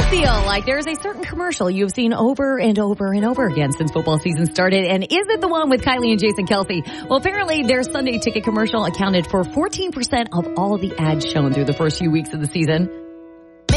feel like there's a certain commercial you've seen over and over and over again since football season started? And is it the one with Kylie and Jason Kelce? Well, apparently their Sunday ticket commercial accounted for 14% of all the ads shown through the first few weeks of the season.